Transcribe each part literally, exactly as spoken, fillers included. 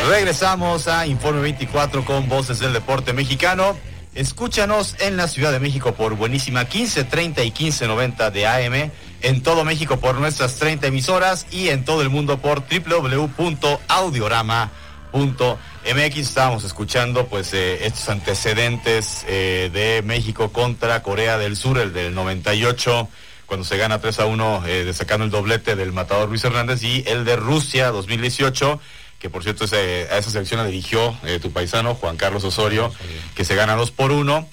Regresamos a Informe veinticuatro con Voces del Deporte Mexicano. Escúchanos en la Ciudad de México por Buenísima quince treinta y quince noventa de A M, en todo México por nuestras treinta emisoras y en todo el mundo por doble u doble u doble u punto audiorama punto m x. Estábamos escuchando pues eh, estos antecedentes eh, de México contra Corea del Sur, el del noventa y ocho, cuando se gana tres a uno, eh, destacando el doblete del matador Luis Hernández, y el de Rusia dos mil dieciocho, que por cierto ese, a esa selección la dirigió eh, tu paisano Juan Carlos Osorio, que se gana dos por uno.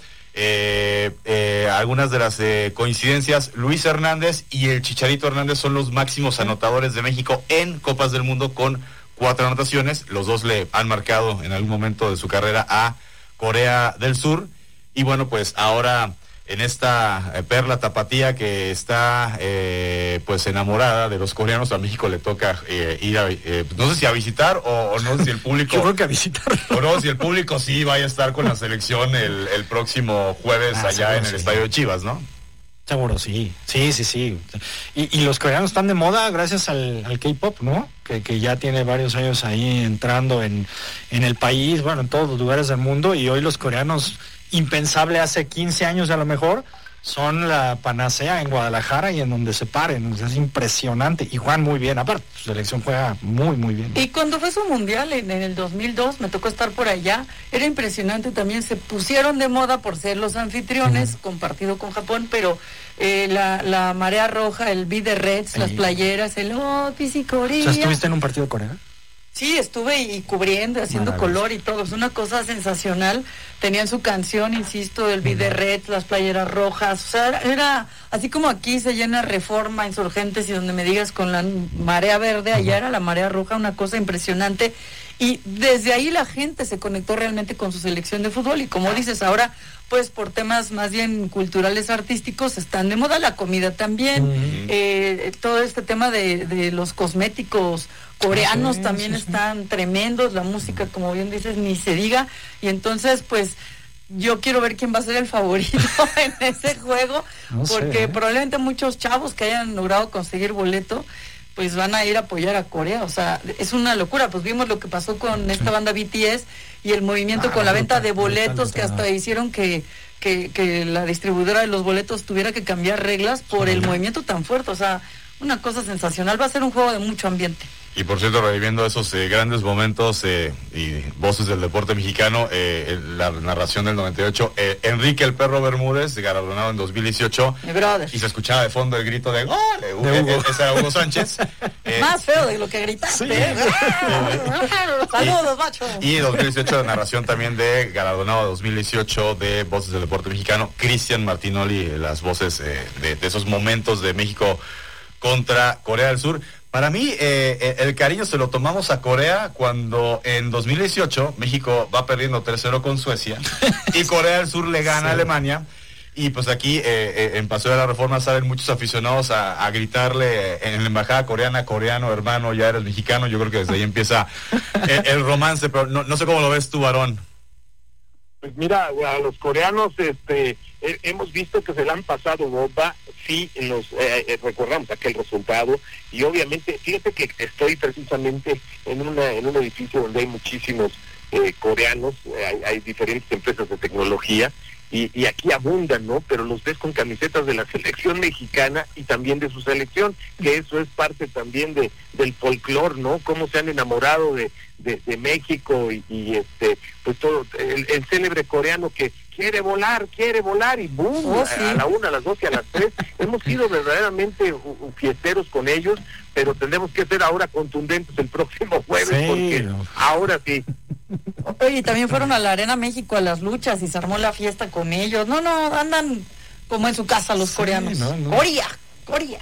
Eh, eh, algunas de las eh, coincidencias: Luis Hernández y el Chicharito Hernández son los máximos anotadores de México en Copas del Mundo, con cuatro anotaciones. Los dos le han marcado en algún momento de su carrera a Corea del Sur. Y bueno, pues ahora en esta eh, perla tapatía que está eh, pues enamorada de los coreanos, a México le toca eh, ir a, eh, no sé si a visitar o, o no sé si el público... Yo creo que a visitar. O no, si el público sí vaya a estar con la selección el, el próximo jueves ah, allá en el sí. Estadio de Chivas, ¿no? Seguro, sí, sí, sí, sí. Y, y los coreanos están de moda gracias al, al K-pop, ¿no? Que, que ya tiene varios años ahí entrando en, en el país, bueno, en todos los lugares del mundo, y hoy los coreanos, impensable hace quince años a lo mejor, son la panacea en Guadalajara y en donde se paren. O sea, es impresionante, y juegan muy bien, aparte su selección juega muy muy bien. Y cuando fue su mundial en, en el dos mil dos, me tocó estar por allá, era impresionante también. Se pusieron de moda por ser los anfitriones, uh-huh. compartido con Japón, pero eh, la, la marea roja, el Be The Reds, las playeras, el oh, Pisicoría. O sea, ¿estuviste en un partido de Corea? Sí, estuve y cubriendo, haciendo color y todo, es una cosa sensacional. Tenían su canción, insisto, el Be The Red, las playeras rojas, o sea, era así como aquí se llena Reforma, Insurgentes, y donde me digas con la marea verde, allá era la marea roja, una cosa impresionante. Y desde ahí la gente se conectó realmente con su selección de fútbol, y como dices, ahora pues por temas más bien culturales, artísticos, están de moda, la comida también, uh-huh. eh, todo este tema de, de los cosméticos coreanos sí, también sí, están sí. tremendos, la música, como bien dices, ni se diga, y entonces pues yo quiero ver quién va a ser el favorito en ese juego, no porque sé, ¿eh? probablemente muchos chavos que hayan logrado conseguir boleto pues van a ir a apoyar a Corea. O sea, es una locura. Pues vimos lo que pasó con esta banda B T S y el movimiento ah, con la venta de boletos, que hasta hicieron que, que, que la distribuidora de los boletos tuviera que cambiar reglas por el movimiento tan fuerte. O sea, una cosa sensacional. Va a ser un juego de mucho ambiente. Y por cierto, reviviendo esos eh, grandes momentos eh, y voces del deporte mexicano, eh, la narración del noventa y ocho, eh, Enrique el Perro Bermúdez, galardonado en dos mil dieciocho, y se escuchaba de fondo el grito de ¡gol! De Hugo, de Hugo. Eh, ese era Hugo Sánchez. Eh, Más feo de lo que gritaste. Sí. ¿eh? Saludos, macho. Y dos mil dieciocho, de narración también de galardonado dos mil dieciocho de voces del deporte mexicano, Cristian Martinoli, las voces eh, de, de esos momentos de México contra Corea del Sur. Para mí, eh, el cariño se lo tomamos a Corea cuando en dos mil dieciocho México va perdiendo tres cero con Suecia y Corea del Sur le gana sí. a Alemania. Y pues aquí eh, eh, en Paseo de la Reforma salen muchos aficionados a, a gritarle en la embajada coreana: coreano, hermano, ya eres mexicano. Yo creo que desde ahí empieza el, el romance, pero no, no sé cómo lo ves tú, Varón. Pues mira, a los coreanos este eh, hemos visto que se le han pasado bomba, sí, nos eh, eh, recordamos aquel resultado, y obviamente, fíjate que estoy precisamente en una en un edificio donde hay muchísimos eh, coreanos, eh, hay, hay diferentes empresas de tecnología, y, y aquí abundan, ¿no? Pero los ves con camisetas de la selección mexicana y también de su selección, que eso es parte también de del folclore, ¿no? Cómo se han enamorado de de, de México y, y este pues todo el, el célebre coreano que quiere volar, quiere volar y boom, oh, sí. a la una, a las dos y a las tres. Hemos sido verdaderamente uh, fiesteros con ellos, pero tendremos que ser ahora contundentes el próximo jueves, sí, porque no. ahora sí. Oye, y también fueron a la Arena México a las luchas y se armó la fiesta con ellos. No, no, andan como en su casa los sí, coreanos. No, no. Corea, Corea.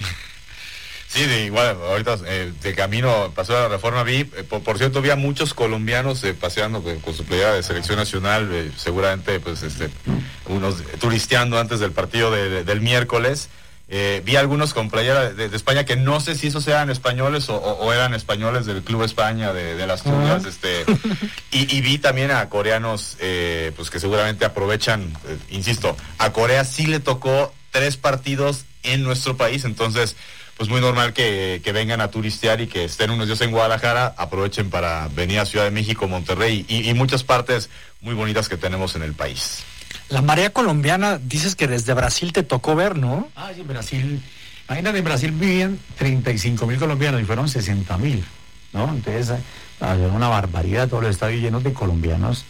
Sí, de igual, ahorita eh, de camino pasó a la Reforma, vi, eh, por, por cierto, vi a muchos colombianos eh, paseando eh, con su playera de selección nacional, eh, seguramente pues este unos eh, turisteando antes del partido de, de, del miércoles. Eh, vi algunos con playera de, de España, que no sé si esos eran españoles o, o, o eran españoles del Club España, de, de las Tunas, uh-huh. este y, y vi también a coreanos eh, pues que seguramente aprovechan, eh, insisto, a Corea sí le tocó tres partidos en nuestro país, entonces pues muy normal que, que vengan a turistear y que estén unos días en Guadalajara, aprovechen para venir a Ciudad de México, Monterrey y, y muchas partes muy bonitas que tenemos en el país. La marea colombiana, dices que desde Brasil te tocó ver, ¿no? Ah, sí, Brasil. Imagínate, en Brasil vivían treinta y cinco mil colombianos y fueron sesenta mil, ¿no? Entonces, había una barbaridad, todos los estadios llenos de colombianos.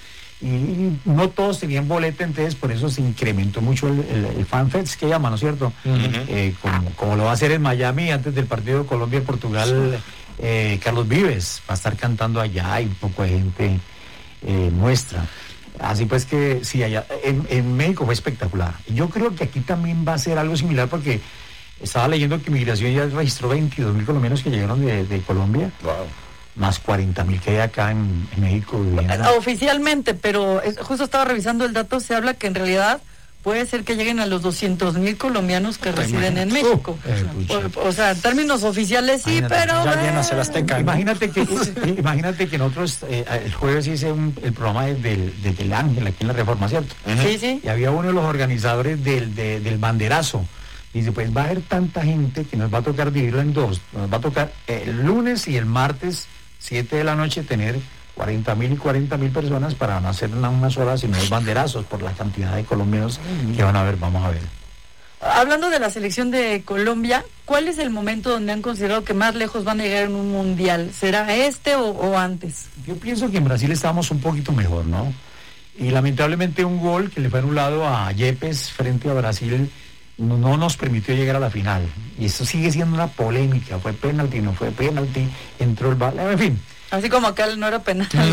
Y no todos tenían boleta, entonces por eso se incrementó mucho el, el, el fanfest que llaman, ¿no es cierto? Uh-huh. Eh, como, como lo va a hacer en Miami antes del partido de Colombia y Portugal, eh, Carlos Vives va a estar cantando allá y un poco de gente eh, nuestra. Así pues que sí, allá en, en México fue espectacular. Yo creo que aquí también va a ser algo similar porque estaba leyendo que Migración ya registró veintidós mil colombianos que llegaron de, de Colombia. Wow. Más cuarenta mil que hay acá en, en México viviendo. Oficialmente, pero es, justo estaba revisando el dato, se habla que en realidad puede ser que lleguen a los doscientos mil colombianos que residen en México. Uh, eh, o, o sea, en términos oficiales sí, imagínate, pero... Ya viene hacia las Azteca. Imagínate que, imagínate que nosotros eh, el jueves hice un, el programa del, del, del Ángel aquí en la Reforma, ¿cierto? Uh-huh. Sí, sí. Y había uno de los organizadores del, de, del banderazo. Y dice, pues va a haber tanta gente que nos va a tocar dividirlo en dos. Nos va a tocar el lunes y el martes, siete de la noche, tener cuarenta mil y cuarenta mil personas para no hacer unas horas sino los banderazos por la cantidad de colombianos que van a ver, vamos a ver. Hablando de la selección de Colombia, ¿cuál es el momento donde han considerado que más lejos van a llegar en un mundial? ¿Será este o, o antes? Yo pienso que en Brasil estábamos un poquito mejor, ¿no? Y lamentablemente un gol que le fue anulado a Yepes frente a Brasil no, no nos permitió llegar a la final. Y eso sigue siendo una polémica, fue penalti, no fue penalti, entró el balón, en fin. Así como acá no era penal. Sí,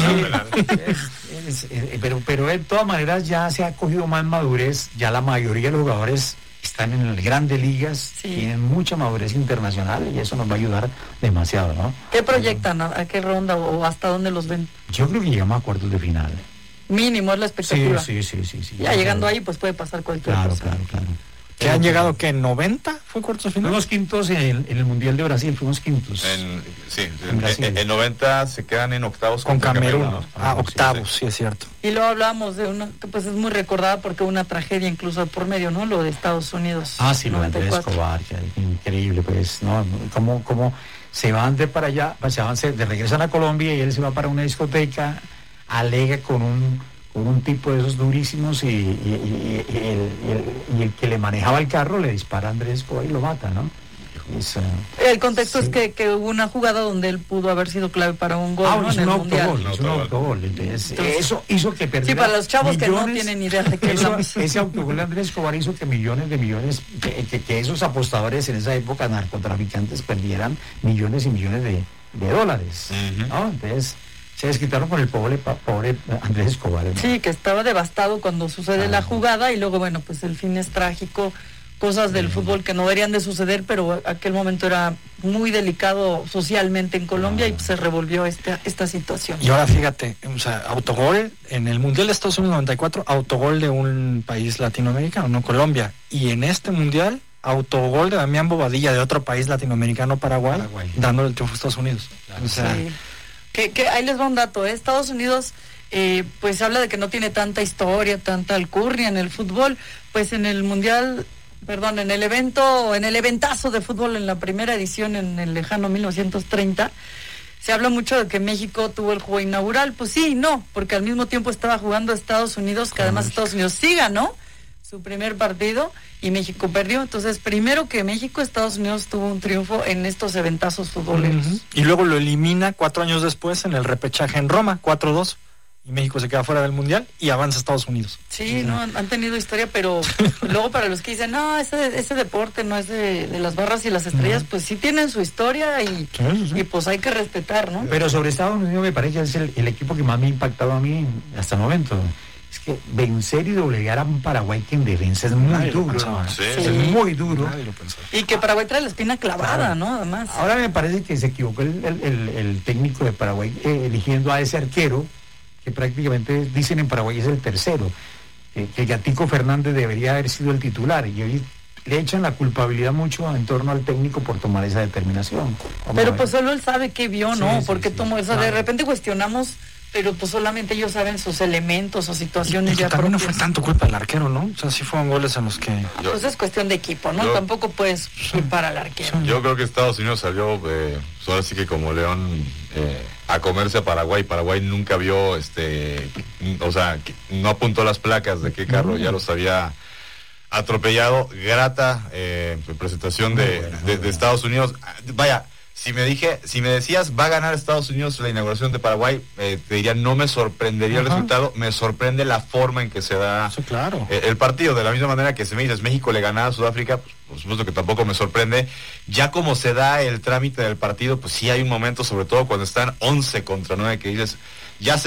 es, es, es, pero, pero de todas maneras ya se ha cogido más madurez, ya la mayoría de los jugadores están en las grandes ligas, sí. Tienen mucha madurez internacional y eso nos va a ayudar demasiado, ¿no? ¿Qué proyectan? ¿A qué ronda o hasta dónde los ven? Yo creo que llegamos a cuartos de final. Mínimo es la expectativa. Sí, sí, sí, sí, sí. Ya llegando ahí pues puede pasar cualquier claro, cosa. Claro, claro, claro. ¿Que han llegado que en noventa fue cuartos de final? Fuimos quintos en el, en el Mundial de Brasil, fuimos quintos. En, sí, en, en, en noventa se quedan en octavos con Camerún. Camerún, ¿no? Ah, octavos, sí, sí, es cierto. Y luego hablábamos de una que pues es muy recordada porque una tragedia incluso por medio, ¿no? Lo de Estados Unidos. Ah, sí, lo de Andrés Escobar, que increíble, pues, ¿no? Cómo, cómo se van de para allá, se van, se, de regresan a Colombia y él se va para una discoteca, alega con un con un tipo de esos durísimos y, y, y, y, el, y, el, y el que le manejaba el carro le dispara a Andrés Escobar y lo mata, ¿no? Es, uh, el contexto sí. es que, que hubo una jugada donde él pudo haber sido clave para un gol, ah, ¿no? Es en un el mundial. autogol, es un autogol. Entonces, Entonces, eso hizo que perdiera. Sí, para los chavos millones, que no tienen idea de qué eso, es ese autogol de Andrés Escobar hizo que millones de millones, que, que, que esos apostadores en esa época, narcotraficantes, perdieran millones y millones de, de dólares, uh-huh. ¿no? Entonces se desquitaron con el pobre, pobre Andrés Escobar, ¿no? Sí, que estaba devastado cuando sucede ah, la jugada y luego, bueno, pues el fin es trágico, cosas del uh-huh. fútbol que no deberían de suceder, pero aquel momento era muy delicado socialmente en Colombia uh-huh. y se revolvió esta, esta situación. Y ahora fíjate, o sea, autogol en el Mundial de Estados Unidos noventa y cuatro, autogol de un país latinoamericano, no Colombia, y en este Mundial, autogol de Damián Bobadilla de otro país latinoamericano, Paraguay, Paraguay. dándole el triunfo a Estados Unidos. Claro. O sea, sí. Que, que ahí les va un dato, ¿eh? Estados Unidos eh, pues habla de que no tiene tanta historia, tanta alcurnia en el fútbol, pues en el mundial, perdón, en el evento, en el eventazo de fútbol en la primera edición en el lejano mil novecientos treinta, se habla mucho de que México tuvo el juego inaugural, pues sí y no, porque al mismo tiempo estaba jugando Estados Unidos, que además Estados Unidos sí ganó su primer partido y México perdió. Entonces, primero que México, Estados Unidos tuvo un triunfo en estos eventazos futboleros. Uh-huh. Y luego lo elimina cuatro años después en el repechaje en Roma, cuatro dos. Y México se queda fuera del Mundial y avanza a Estados Unidos. Sí, uh-huh. no, han tenido historia, pero luego para los que dicen, no, ese, ese deporte no es de, de las barras y las estrellas, uh-huh. pues sí tienen su historia y, sí, sí. y pues hay que respetar, ¿no? Pero sobre Estados Unidos me parece que es el, el equipo que más me ha impactado a mí hasta el momento. Es que vencer y doblegar a un Paraguay que en defensa es muy duro, sí, es sí. muy duro. Y que Paraguay trae la espina clavada, claro. ¿no? Además. Ahora me parece que se equivocó el, el, el, el técnico de Paraguay eh, eligiendo a ese arquero, que prácticamente dicen en Paraguay es el tercero, eh, que Gatico Fernández debería haber sido el titular, y hoy le echan la culpabilidad mucho en torno al técnico por tomar esa determinación. Pero pues solo él sabe qué vio, ¿no? Sí, Porque sí, tomó sí, eso, claro. De repente cuestionamos pero pues solamente ellos saben sus elementos o situaciones y que ya también propias. no fue tanto culpa del arquero, ¿no? O sea, sí fueron goles en los que... Yo, pues es cuestión de equipo, ¿no? Yo, Tampoco puedes culpar al arquero. Yo creo que Estados Unidos salió, eh, pues ahora sí que como león, eh, a comerse a Paraguay. Paraguay nunca vio, este, o sea, no apuntó las placas de qué carro, ya los había atropellado. Grata eh, presentación de, de, de Estados Unidos. Vaya, si me dije, si me decías va a ganar Estados Unidos la inauguración de Paraguay, eh, te diría no me sorprendería Ajá. el resultado, me sorprende la forma en que se da sí, claro. eh, el partido, de la misma manera que si me dices México le ganaba a Sudáfrica, pues por supuesto que tampoco me sorprende. Ya como se da el trámite del partido, pues sí hay un momento, sobre todo cuando están once contra nueve, que dices, ya se